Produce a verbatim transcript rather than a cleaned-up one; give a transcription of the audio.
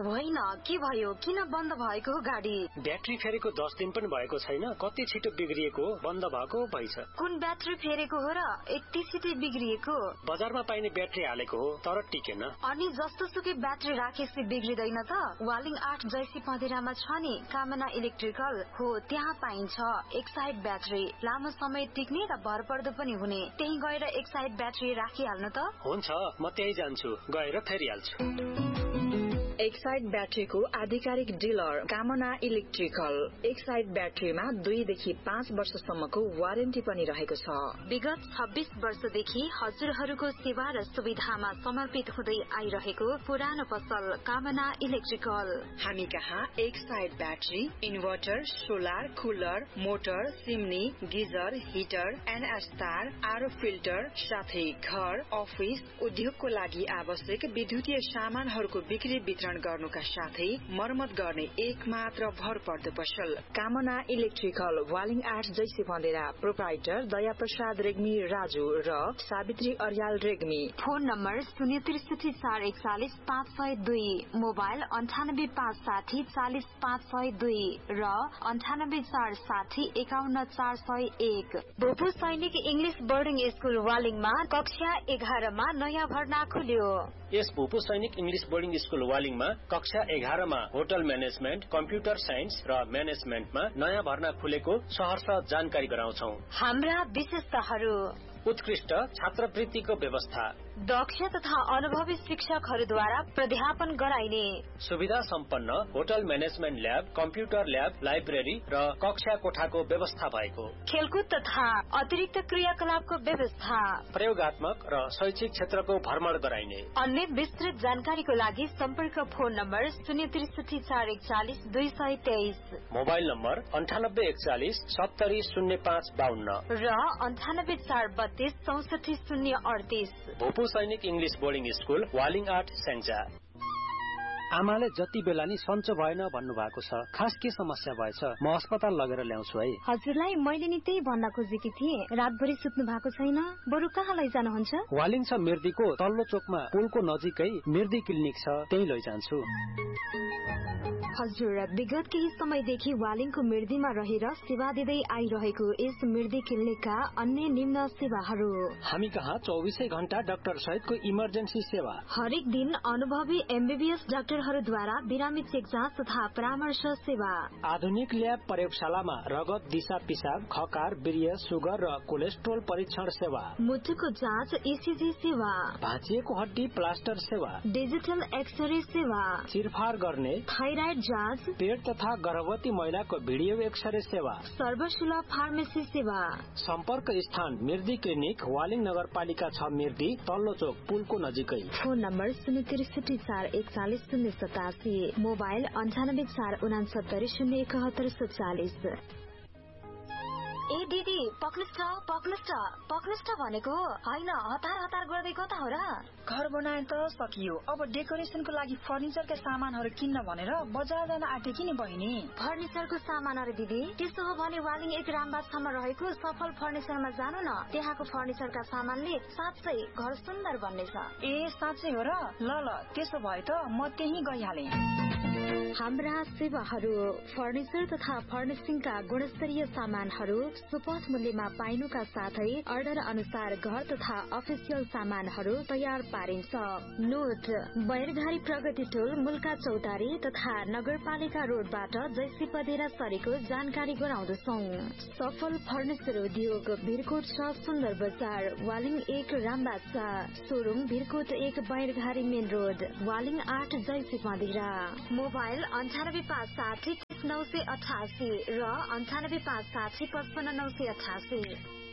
होइन के भयो, किन बन्द भएको गाडी? ब्याट्री फेरेको दस दिन पनि भएको छैन, कति छिटो बिग्रिएको बन्द भएको भइछ। कुन ब्याट्री फेरेको हो र यति छिटै बिग्रिएको? बजारमा पाइने ब्याट्री हालेको हो तर टिकेन। अनि जस्तो सुकै ब्याट्री राखेपछि बिग्रिदैन त? वालिङ आठ जैसी पँधेरामा छ नि कामना इलेक्ट्रिकल हो, त्यहाँ पाइन्छ एक साइड ब्याट्री, लामो समय टिक्ने र भरपर्दो पनि हुने। त्यही गएर एक साइड ब्याट्री राखिहाल्नु त। हुन्छ, म त्यही जान्छु, गएर फेरिहाल्छु। एक साइड ब्याट्रीको आधिकारिक डिलर कामना इलेक्ट्रिकल। एक साइड ब्याट्रीमा दुईदेखि पाँच वर्षसम्मको वारेन्टी पनि रहेको छ। विगत छब्बीस वर्षदेखि हजुरहरूको सेवा र सुविधामा समर्पित हुँदै आइरहेको पुरानो पसल कामना इलेक्ट्रिकल। हामी कहाँ एक side battery, inverter, solar, cooler, motor, सिमनी, geyser, heater, NS तार, आरो फिल्टर साथै घर, अफिस, उद्योगको लागि आवश्यक विद्युतीय सामानहरूको बिक्री वितरण गर्नुका साथै मर्मत गर्ने एक मात्र भरपर्दो पसल कामना इलेक्ट्रिकल। वालिङ आठ जैसी पँधेरा। प्रोप्राइटर दया प्रसाद रेग्मी राजु र सावित्री अर्याल रेग्मी। फोन नम्बर शून्य त्रिसठी चार एकचालिस पाँच सय दुई, मोबाइल अन्ठानब्बे पाँच साठी चालिस पाँच सय दुई र अन्ठानब्बे चार साठी एकाउन्न चार सय एक। भूपू सैनिक इंग्लिश बोर्डिङ स्कूल वालिङमा कक्षा एघारमा नयाँ भर्ना खुल्यो। यस भूपू सैनिक इंग्लिश बोर्डिङ स्कूल वालिङमा कक्षा एघारमा होटल म्यानेजमेन्ट, कम्प्युटर साइन्स र म्यानेजमेन्टमा नयाँ भर्ना खुलेको सहर्ष जानकारी गराउँछौ। हाम्रा विशेषताहरू: उत्कृष्ट छात्रवृत्तिको व्यवस्था, दक्ष तथा अनुभवी शिक्षकहरूद्वारा प्राध्यापन गराइने, सुविधा सम्पन्न hotel management lab, computer lab, library र कक्षा कोठाको व्यवस्था भएको, खेलकुद तथा अतिरिक्त क्रियाकलापको व्यवस्था, प्रयोगात्मक र शैक्षिक क्षेत्रको भ्रमण गराइने। अन्य विस्तृत जानकारीको लागि सम्पर्क फोन नम्बर शून्य त्रिसठी चार एकचालिस दुई सय तेइस, मोबाइल नम्बर अन्ठानब्बे एकचालिस सत्तरी शून्य पाँच बाहन्न र अन्ठानब्बे चार बत्तीस चौसठी शून्य अडतीस। भूपू सैनिक इंग्लिश बोर्डिङ स्कूल वालिङ आठ स्याङ्जा। आमाले जति बेला नि सन्चो भएन भन्नु भएको छ, खास के समस्या भएछ? म अस्पताल लगेर ल्याउँछु है। हजुरलाई मैले नि त्यही भन्न खोजेकी थिएँ, रातभरि सुत्नु भएको छैन, बरु कहाँ लैजानुहुन्छ? वालिङ छ मिर्दीको तल्लो चोकमा पुलको नजिकै मिर्दी क्लिनिक छ, त्यही लैजान्छु। हजुर, विगत केही समयदेखि वालिङको मिर्दीमा रहेर सेवा दिँदै आइरहेको यस मिर्दी क्लिनिकका अन्य निम्न सेवाहरू: हामी कहाँ चौबिसै घण्टा डाक्टर सहितको इमर्जेन्सी सेवा, हरेक दिन अनुभवी एमबीबीएस डाक्टरहरूद्वारा बिरामी चेक जाँच तथा परामर्श सेवा, आधुनिक ल्याब प्रयोगशालामा रगत, दिशा पिसाब, खकार, वीर्य, सुगर र कोलेस्ट्रोल परीक्षण सेवा, मुटुको जाँच, ईसीजी सेवा, भाँचिएको हड्डी प्लास्टर सेवा, डिजिटल एक्सरे सेवा, चिरफार गर्ने, थाइराइड जाँच, पेट तथा गर्भवती महिलाको भिडियो एक्सरे सेवा, सर्वसुलभ फार्मेसी सेवा। सम्पर्क स्थान मिर्दी क्लिनिक, वालिङ नगरपालिका छ, मिर्दी तल्लो चोक पुलको नजिकै। फोन नम्बर शून्य त्रिसठी चार एकचालिस शून्य सतासी, मोबाइल अन्ठानब्बे चार उनासत्तरी शून्य एकहत्तर सत्तालिस। ए दिदी पक्नुस् त पक्नुस् त पक्नुस् त भनेको होइन, हतार हतार गर्दै कता हो र? घर बनाए त सकियो, अब डेकोरेसनको लागि फर्निचरका सामानहरू किन्न भनेर बजार जान आँटेकी नि बहिनी। फर्निचरको सामानहरू दिदी? त्यसो हो भने वालिङ एक रामबागसम्म रहेको सफल फर्निचरमा जानु न, त्यहाँको फर्निचरका सामानले साँच्चै घर सुन्दर बन्नेछ। ए साँच्चै हो र? ल ल त्यसो भए त म त्यही गइहाले। हाम्रा सेवाहरू: फर्निचर तथा फर्निसिङका गुणस्तरीय सामानहरू सुपथ मूल्यमा पाइनुका साथै अर्डर अनुसार घर तथा अफिसियल सामानहरू तयार पारिन्छ। नोट: बैरघारी प्रगति टोल, मुल्का चौतारी तथा नगरपालिका रोडबाट जैसी पदेरा सरेको जानकारी गराउँदछौ। सफल फर्निचर उद्योग, भिरकोट छ, सुन्दर बजार, वालिङ एक रामबाग छ, सोरुम भिरकोट एक, बैरघारी मेन रोड, वालिङ आठ जैसी पदेरा। मोबाइल अन्ठानब्बे पाँच साठी नौ सय अठासी र अन्ठानब्बे पाँच साठी पचपन्न नौ सय अठासी।